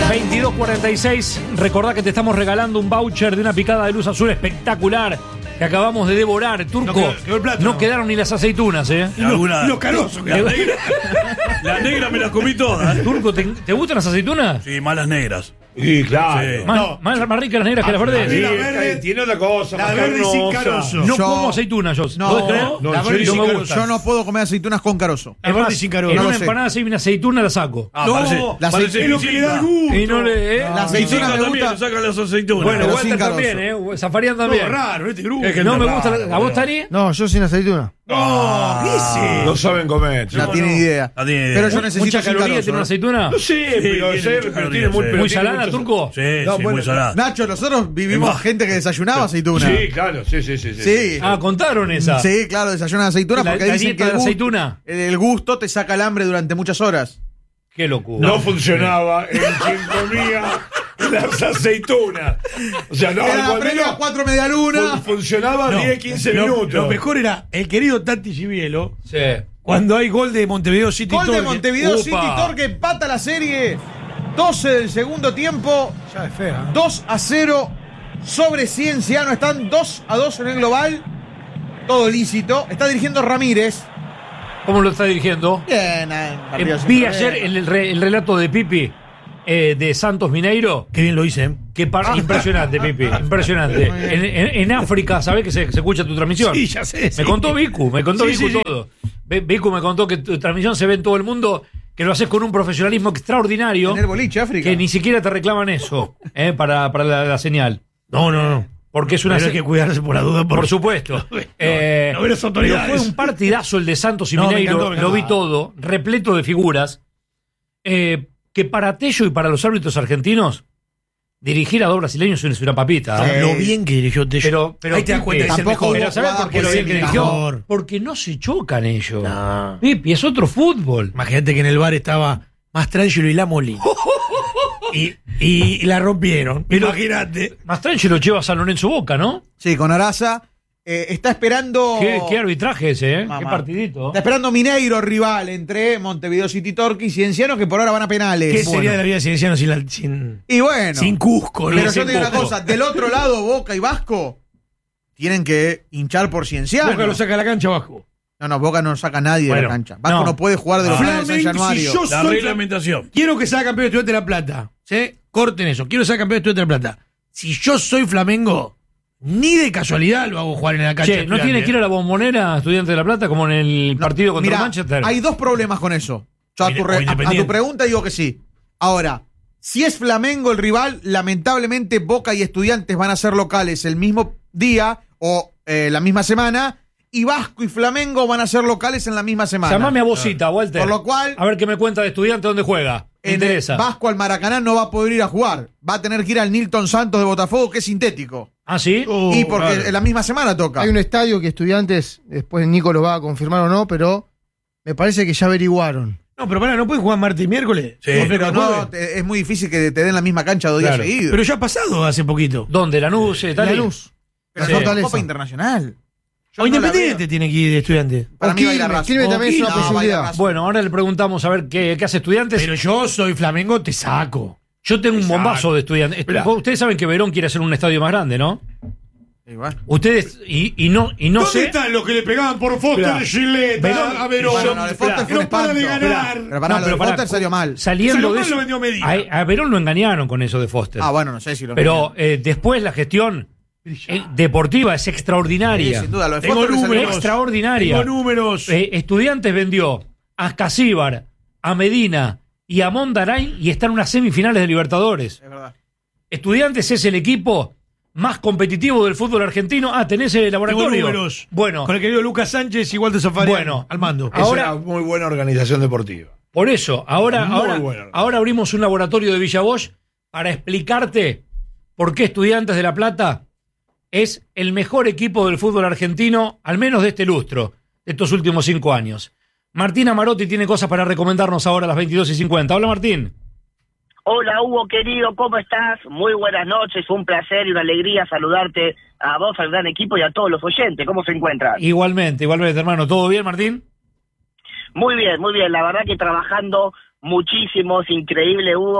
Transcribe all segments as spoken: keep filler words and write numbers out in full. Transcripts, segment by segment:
veintidós cuarenta y seis, recordá que te estamos regalando un voucher de una picada de luz azul espectacular que acabamos de devorar. Turco, no, quedó, quedó el plato, no no quedaron ni las aceitunas, ¿eh? Y lo, y lo caroso. La negra, la negra me las comí todas. Turco, ¿te, ¿te gustan las aceitunas? Sí, malas negras. Sí, claro. Sí. Más, No. más, más ricas las negras que las verdes. Sí, la verde- tiene otra cosa. la más verde sin carnosa. carozo. No Yo- como aceitunas, yo. No, ¿Podés creer? no, la en verde serio. sin No me carozo. Yo no puedo comer aceitunas con carozo. Es verde más, sin carozo. en No una lo sé. empanada si una aceituna la saco. Ah, No, parece, la parece aceituna- es lo que le da gusto. Y no le... ¿eh? La Mi aceituna chica me también gusta. le sacan las aceitunas. Bueno, pero Walter sin carozo. también, ¿eh? Zafarian todo también. raro, este grupo. Es que No me raro, gusta. la- ¿A vos, Tari? No, yo sin aceituna. No, ¿qué es? No saben comer. No chicos. tiene idea. No tiene idea. Pero yo Mu- necesito ¿Mucha sin caloría carozo, tiene una ¿eh? aceituna? No sé, pero, tiene sé, mucha pero caloría, tiene muy, sí. pero ¿Muy tiene salada, mucho- Turco? Sí, No, sí, bueno, muy salada. Nacho, nosotros vivimos Es más- gente que desayunaba aceituna. Sí, claro, sí, sí, sí. Sí. Ah, contaron esa. Sí, claro, desayunan aceituna La- porque la dicen dieta que el de la gusto, aceituna. el, el gusto te saca el hambre durante muchas horas. Qué locura. No funcionaba en quien comía las aceitunas. O sea, no, Era la cuando previa, no, cuatro media luna. fun- funcionaba No, diez, quince lo- minutos. Lo mejor era el querido Tati Gibielo. Sí. Cuando hay gol de Montevideo City Gol de Torque. Montevideo Upa. City Torque empata la serie. doce del segundo tiempo. Ya es fea. dos a cero sobre Cienciano. Están dos a dos en el global. Todo lícito. Está dirigiendo Ramírez. ¿Cómo lo está dirigiendo? Bien, eh, Eh, partido sin vi problema. ayer el, el re- el relato de Pipi eh, de Santos Mineiro. Qué bien lo hice, ¿eh? Que par- impresionante, Pipi, impresionante. En, en- en África, ¿sabés que se, se escucha tu transmisión? Sí, ya sé. Me sí. contó Vicu, me contó Sí, Vicu sí, sí. todo. Ve- Vicu me contó que tu transmisión se ve en todo el mundo, que lo haces con un profesionalismo extraordinario, En el boliche, África. que ni siquiera te reclaman eso eh, para, para la, la señal. No, no, no. Porque es una... Pero hay se- que cuidarse por la duda. Por supuesto. Eh, no ve las pero autoridades. fue un partidazo el de Santos y No, me Mineiro, encantó, me lo vi encantó. todo, repleto de figuras, eh, que para Tello y para los árbitros argentinos, dirigir a dos brasileños es una papita. ¿eh? Sí. Lo bien que dirigió Tello. Pero, pero ahí te das Pipe, cuenta que es el tampoco mejor. Pero ¿sabés por qué lo bien que dirigió? Mejor. Porque no se chocan ellos. No. Pipi, es otro fútbol. Imagínate que en el bar estaba más Trangelo y la Molina. y, y la rompieron. Pero- Imagínate. Mastranchi lo lleva a San Lorenzo Boca, ¿no? Sí, con Araza. Eh, está esperando. ¿Qué, qué arbitraje ese, ¿eh? Mamá. Qué partidito. Está esperando Mineiro, rival entre Montevideo City Torque y Cienciano, que por ahora van a penales. ¿Qué Bueno. sería de la vida de Cienciano sin, la- sin, Y bueno. sin Cusco? ¿no? Pero sin yo te digo una Cusco. cosa, del otro lado, Boca y Vasco tienen que hinchar por Cienciano. Boca lo saca a la cancha abajo. No, no, Boca no saca a nadie de Bueno, la cancha. Vasco no. no, puede jugar de los Ah. finales de San Flamengo, si Januario. yo La soy reglamentación. Quiero que sea campeón de Estudiantes de La Plata. ¿Sí? Corten eso. Quiero ser campeón de Estudiantes de La Plata. Si yo soy Flamengo, ni de casualidad lo hago jugar en la cancha. Che, ¿no de tiene que ir a la bombonera Estudiante de La Plata como en el partido contra Mirá, Manchester? hay dos problemas con eso. Yo a O tu, re- o a- a Independiente. tu pregunta digo que sí. Ahora, si es Flamengo el rival, lamentablemente Boca y Estudiantes van a ser locales el mismo día o eh, la misma semana, y Vasco y Flamengo van a ser locales en la misma semana. Llamame a Bocita, Walter. Por lo cual, A ver qué me cuenta de Estudiante dónde juega. Me en el interesa. Vasco al Maracaná no va a poder ir a jugar. Va a tener que ir al Nilton Santos de Botafogo, que es sintético. ¿Ah, sí? Oh, y porque claro. en la misma semana toca. Hay un estadio que Estudiantes, después Nico lo va a confirmar o no, pero me parece que ya averiguaron. No, pero pará, ¿no pueden jugar martes y miércoles? Sí. No, pero pero no, te- es muy difícil que te den la misma cancha dos días Claro. seguidos. Pero ya ha pasado hace poquito. ¿Dónde? ¿Lanús? eh, Tali? Lanús. Pero Sí. es Fortaleza. Copa Internacional. Yo O no la Independiente veo. tiene que ir de Estudiante. Para O mí va a ir a Quilmes, Racing. Quilmes O también es una Quilmes, no, va a ir a posibilidad. Racing. Bueno, ahora le preguntamos a ver qué, qué hace Estudiantes. Pero yo soy Flamengo, te saco. Yo tengo un Exacto. bombazo de Estudiantes. Estu- Esperá. Ustedes saben que Verón quiere hacer un estadio más grande, ¿no? Y bueno. Ustedes, y, y no, y no ¿Dónde sé. están los que le pegaban por Foster Esperá. de Gillette? Verón- a Verón. Bueno, lo de Foster Esperá, fue un no para de espanto. ganar. Pero pará, No, lo pero de pará, Foster salió mal. Saliendo Salió de mal, eso, lo vendió Medina. a, a Verón lo engañaron con eso de Foster. Ah, bueno, no sé si lo Pero eh, después la gestión eh, deportiva es extraordinaria. Sí, sin duda, lo de Tengo Foster le salió números. mal. Extraordinaria. Tengo números. Eh, Estudiantes vendió a Casíbar, a Medina y a Mondarain y están en unas semifinales de Libertadores. Es verdad. Estudiantes es el equipo más competitivo del fútbol argentino. Ah, ¿tenés el Tengo laboratorio? números. Bueno, Con el querido Lucas Sánchez y Walter Zafarian Bueno. al mando. Ah, Ahora- es una muy buena organización deportiva. por eso, ahora, Muy ahora, bueno. ahora abrimos un laboratorio de Villa Bosch para explicarte por qué Estudiantes de La Plata es el mejor equipo del fútbol argentino, al menos de este lustro, de estos últimos cinco años. Martín Amarotti tiene cosas para recomendarnos ahora a las veintidós y cincuenta. Hola, Martín. Hola Hugo querido, ¿cómo estás? Muy buenas noches, un placer y una alegría saludarte a vos, al gran equipo y a todos los oyentes. ¿Cómo se encuentran? Igualmente, igualmente, hermano. ¿Todo bien, Martín? Muy bien, muy bien, la verdad que trabajando muchísimo, es increíble Hugo,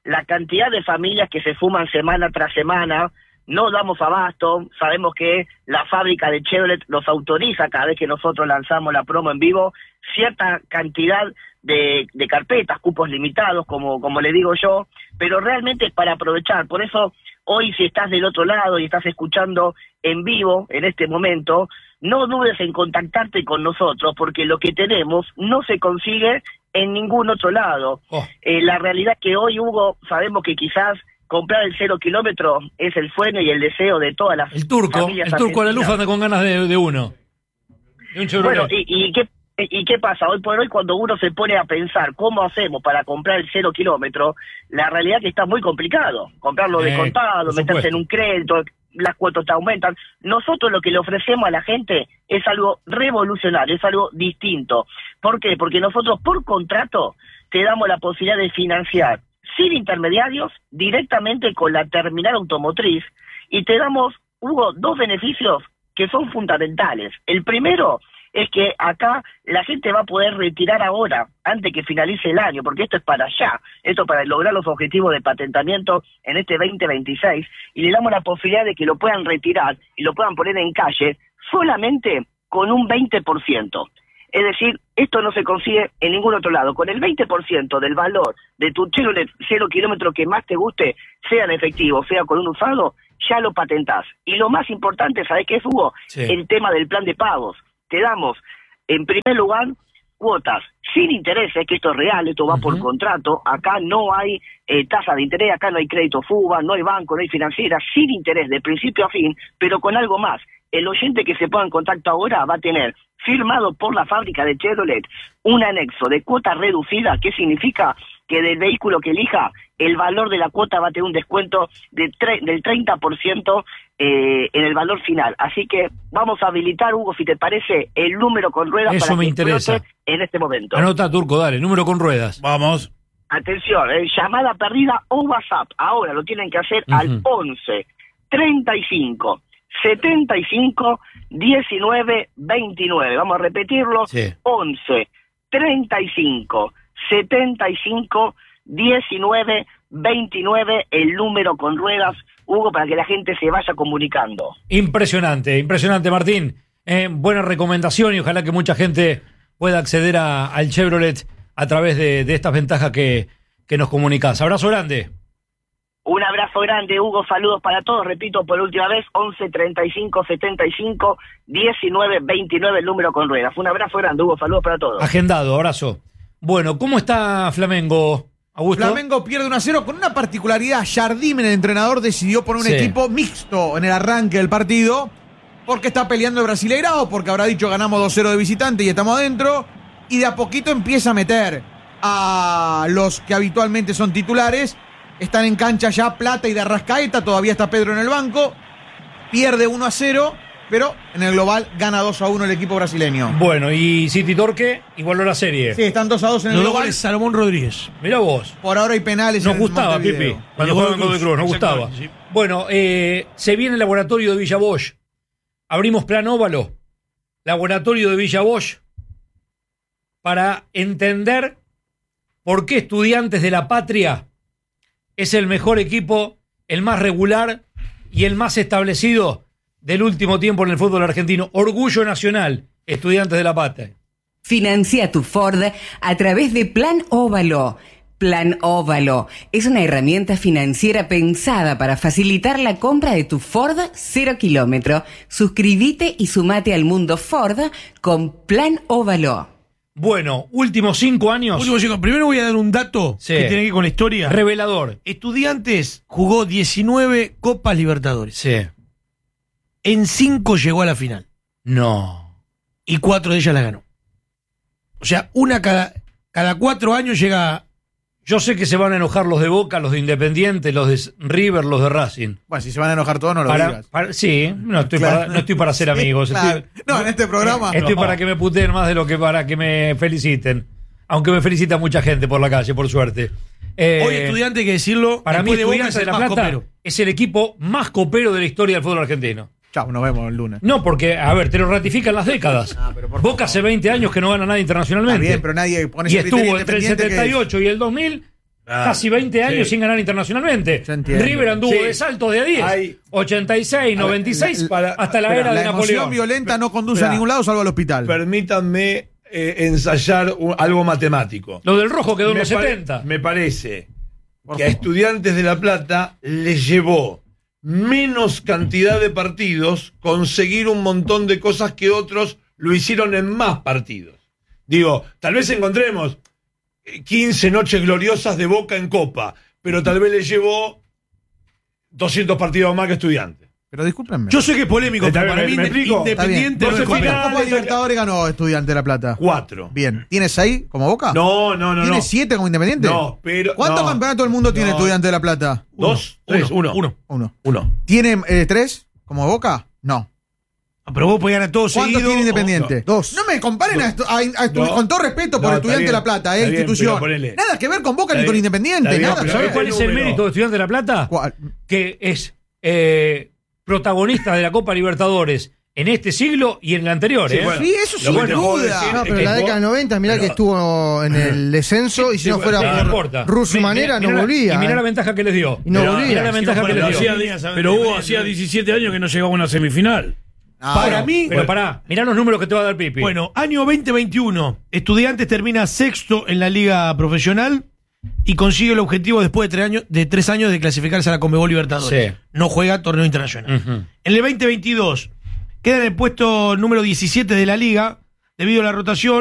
la cantidad de familias que se fuman semana tras semana, no damos abasto, sabemos que la fábrica de Chevrolet nos autoriza cada vez que nosotros lanzamos la promo en vivo, cierta cantidad de, de carpetas, cupos limitados, como, como le digo yo, pero realmente es para aprovechar. Por eso, hoy si estás del otro lado y estás escuchando en vivo, en este momento, no dudes en contactarte con nosotros, porque lo que tenemos no se consigue en ningún otro lado. Oh. Eh, la realidad es que hoy, Hugo, sabemos que quizás comprar el cero kilómetro es el sueño y el deseo de todas las El turco, familias el turco de la luz argentinas. anda con ganas de, de uno. De un Chevrolet. Bueno, ¿y, y qué y qué pasa? Hoy por hoy, cuando uno se pone a pensar cómo hacemos para comprar el cero kilómetro, la realidad es que está muy complicado. Comprarlo de Eh, contado, por meterse supuesto. en un crédito, las cuotas te aumentan. Nosotros lo que le ofrecemos a la gente es algo revolucionario, es algo distinto. ¿Por qué? Porque nosotros por contrato te damos la posibilidad de financiar sin intermediarios, directamente con la terminal automotriz, y te damos, Hugo, dos beneficios que son fundamentales. El primero es que acá la gente va a poder retirar ahora, antes que finalice el año, porque esto es para allá, esto para lograr los objetivos de patentamiento en este veinte veintiséis, y le damos la posibilidad de que lo puedan retirar y lo puedan poner en calle solamente con un veinte por ciento. Es decir, esto no se consigue en ningún otro lado. Con el veinte por ciento del valor de tu Chevrolet cero kilómetro que más te guste, sea en efectivo, sea con un usado, ya lo patentás. Y lo más importante, ¿sabés qué es, Hugo? Sí. El tema del plan de pagos. Te damos, en primer lugar, cuotas sin intereses, que esto es real, esto va Uh-huh. por contrato. Acá no hay eh, tasa de interés, acá no hay crédito FUBA, no hay banco, no hay financiera, sin interés de principio a fin, pero con algo más. El oyente que se ponga en contacto ahora va a tener firmado por la fábrica de Chevrolet un anexo de cuota reducida, que significa que del vehículo que elija, el valor de la cuota va a tener un descuento de tre- del treinta por ciento eh, en el valor final. Así que vamos a habilitar, Hugo, si te parece, el número con ruedas Eso para me que interesa. explote en este momento. Anota, turco, dale, número con ruedas. Vamos. Atención, eh, llamada perdida o WhatsApp. Ahora lo tienen que hacer Ujú. al once, treinta y cinco, setenta y cinco, diecinueve, veintinueve. Vamos a repetirlo. Sí. once, treinta y cinco, setenta y cinco, diecinueve, veintinueve, el número con ruedas, Hugo, para que la gente se vaya comunicando. Impresionante, impresionante, Martín. Eh, buena recomendación y ojalá que mucha gente pueda acceder a- al Chevrolet a través de, de estas ventajas que, que nos comunicás. Abrazo grande. Un abrazo grande, Hugo, saludos para todos, repito por última vez, once, treinta y cinco, setenta y cinco, diecinueve, veintinueve, el número con ruedas. Un abrazo grande, Hugo, saludos para todos. Agendado, abrazo. Bueno, ¿cómo está Flamengo, Augusto? Flamengo pierde uno a cero con una particularidad. Jardim, el entrenador, decidió poner un Sí. equipo mixto en el arranque del partido porque está peleando el Brasileirao, porque habrá dicho ganamos dos cero de visitante y estamos adentro, y de a poquito empieza a meter a los que habitualmente son titulares. Están en cancha ya Plata y de Arrascaeta, todavía está Pedro en el banco, pierde uno a cero, pero en el global gana dos a uno el equipo brasileño. Bueno, y City Torque igualó la serie. Sí, están dos a dos en el Los dos global. goles Salomón Rodríguez. Mirá vos. Por ahora hay penales. Nos en gustaba, Montevideo. Pipi. Cuando Godoy jugaban Godoy Cruz, Cruz, nos gustaba. exactamente, sí. Bueno, eh, se viene el laboratorio de Villa Bosch. Abrimos Plan Óvalo. Laboratorio de Villa Bosch. Para entender por qué Estudiantes de la Patria es el mejor equipo, el más regular y el más establecido del último tiempo en el fútbol argentino. Orgullo nacional, Estudiantes de la Patria. Financia tu Ford a través de Plan Óvalo. Plan Óvalo es una herramienta financiera pensada para facilitar la compra de tu Ford cero kilómetro. Suscríbete y sumate al mundo Ford con Plan Óvalo. Bueno, últimos cinco años. Último chico, primero voy a dar un dato Sí. que tiene que ver con la historia. Revelador. Estudiantes jugó diecinueve Copas Libertadores. Sí. En cinco llegó a la final. No. Y cuatro de ellas las ganó. O sea, una cada, cada cuatro años llega. Yo sé que se van a enojar los de Boca, los de Independiente, los de River, los de Racing. Bueno, si se van a enojar todos, no lo Para, digas. para- sí, no estoy, Claro. para, no estoy para ser amigos. Sí, claro. Estoy, No, en este programa. estoy no. para que me puteen más de lo que para que me feliciten. Aunque me felicita mucha gente por la calle, por suerte. Eh, Hoy Estudiante, hay que decirlo, para mí, después de Boca Estudiantes es de el La más Plata copero. es el equipo más copero de la historia del fútbol argentino. Chao, nos vemos el lunes. No, porque, a ver, te lo ratifican las décadas. Ah, pero por Boca favor. hace veinte años que no gana nada Está internacionalmente. bien, pero nadie pone Y ese criterio estuvo entre el independiente setenta y que- ocho y el dos mil Ah, casi veinte años sí. sin ganar internacionalmente. Yo entiendo. River anduvo Sí. de saltos de a diez. Hay- ochenta y seis, noventa y seis, la- para- hasta la espera, era La de emoción Napoleón. violenta no conduce Esperá. a ningún lado salvo al hospital. Permítanme eh, ensayar un- algo matemático. Lo del rojo quedó en me, los pare- setenta. me parece Por que a favor. Estudiantes de La Plata les llevó menos cantidad de partidos conseguir un montón de cosas que otros lo hicieron en más partidos. Digo, tal vez encontremos quince noches gloriosas de Boca en Copa, pero tal vez les llevó doscientos partidos más que Estudiantes. Pero discúlpenme. Yo sé que es polémico, Está pero bien, para me- mí me explico. Independiente Está bien. no es No se Copa. fija- ¿Cuántas Copas Libertadores ganó Estudiante de La Plata? Cuatro. Bien. ¿Tiene seis como Boca? No, no, no. ¿Tiene no. siete como Independiente? No, pero. ¿Cuántos no. campeonatos del mundo tiene No. Estudiante de La Plata? Dos, tres, uno. Uno. Uno. Uno. ¿Tiene eh, tres como Boca? No. Ah, pero vos podés ganar todo ¿Cuántos seguido. tiene Independiente? no. Dos. No me comparen a, estu- a- a estu- No. con todo respeto por No, Estudiante está de La bien, Plata, eh, está bien, institución. pero ponele. Nada que ver con Boca Está ni con bien, Independiente. está bien, Nada. pero ¿Sabes el cuál es el número. mérito de Estudiantes de La Plata? ¿Cuál? Que es eh, protagonista de la Copa Libertadores en este siglo y en el anterior. Sí, ¿eh? bueno. Sí, eso Lo sin bueno que vos duda. decís No, es pero que en la vos- década del noventa, mirá pero- que estuvo en el descenso y si Sí, no fuera bueno, no por importa. Russo Mi- Manera mi- no mirá la- volvía. Y mirá eh. la ventaja que les dio. Y no Pero- volvía. Mirá la Si no ventaja que fuera les la dio. hacía- Pero Hugo hacía diecisiete años que no llegaba a una semifinal. No, Para no. mí, Pero pará, mirá los números que te va a dar Pipi. bueno, año veinte veintiuno, Estudiantes termina sexto en la liga profesional y consigue el objetivo después de tres años de, tres años de clasificarse a la Conmebol Libertadores. Sí. No juega torneo internacional. Ujú. En el veinte veintidós queda en el puesto número diecisiete de la liga debido a la rotación.